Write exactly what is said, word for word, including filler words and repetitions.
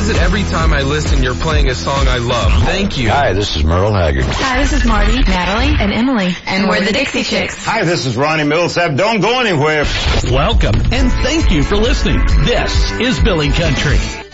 is it every time I listen you're playing a song I love? Thank you. Hi, this is Merle Haggard. Hi, this is Marty, Natalie, and Emily. And we're the Dixie Chicks. Hi, this is Ronnie Millsap. Don't go anywhere. Welcome, and thank you for listening. This is Billy Country.